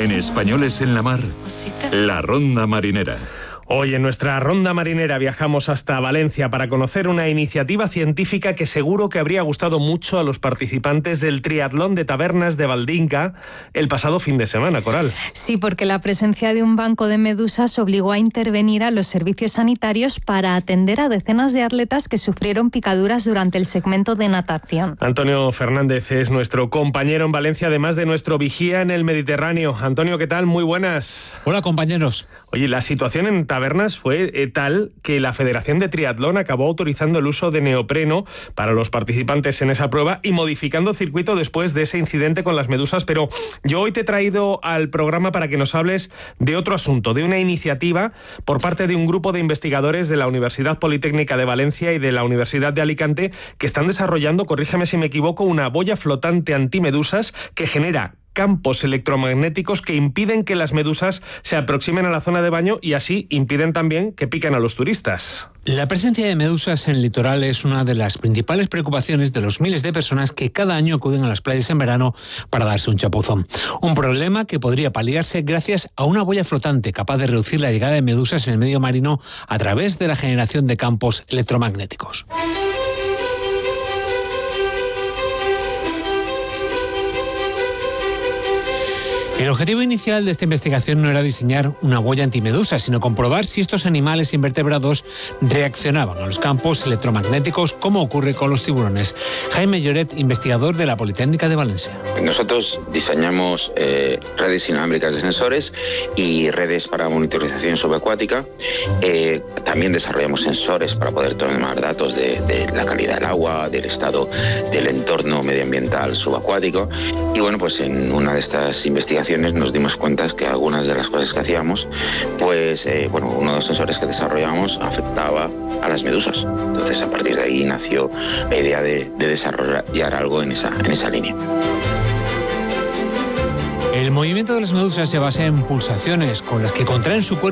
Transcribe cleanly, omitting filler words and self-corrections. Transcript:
En Españoles en la Mar, la Ronda Marinera. Hoy en nuestra ronda marinera viajamos hasta Valencia para conocer una iniciativa científica que seguro que habría gustado mucho a los participantes del triatlón de Tabernas de Valdinca el pasado fin de semana, Coral. Sí, porque la presencia de un banco de medusas obligó a intervenir a los servicios sanitarios para atender a decenas de atletas que sufrieron picaduras durante el segmento de natación. Antonio Fernández es nuestro compañero en Valencia, además de nuestro vigía en el Mediterráneo. Antonio, ¿qué tal? Muy buenas. Hola, compañeros. Oye, la situación en Tabernas fue tal que la Federación de Triatlón acabó autorizando el uso de neopreno para los participantes en esa prueba y modificando circuito después de ese incidente con las medusas. Pero yo hoy te he traído al programa para que nos hables de otro asunto, de una iniciativa por parte de un grupo de investigadores de la Universidad Politécnica de Valencia y de la Universidad de Alicante que están desarrollando, corrígeme si me equivoco, una boya flotante antimedusas que genera campos electromagnéticos que impiden que las medusas se aproximen a la zona de baño y así impiden también que piquen a los turistas. La presencia de medusas en el litoral es una de las principales preocupaciones de los miles de personas que cada año acuden a las playas en verano para darse un chapuzón. Un problema que podría paliarse gracias a una boya flotante capaz de reducir la llegada de medusas en el medio marino a través de la generación de campos electromagnéticos. El objetivo inicial de esta investigación no era diseñar una boya antimedusas, sino comprobar si estos animales invertebrados reaccionaban a los campos electromagnéticos, como ocurre con los tiburones. Jaime Lloret, investigador de la Politécnica de Valencia. Nosotros diseñamos redes inalámbricas de sensores y redes para monitorización subacuática. También desarrollamos sensores para poder tomar datos de la calidad del agua, del estado del entorno medioambiental subacuático. Y bueno, pues en una de estas investigaciones nos dimos cuenta que algunas de las cosas que hacíamos, pues uno de los sensores que desarrollamos afectaba a las medusas. Entonces a partir de ahí nació la idea de desarrollar algo en esa línea. El movimiento de las medusas se basa en pulsaciones con las que contraen su cuerpo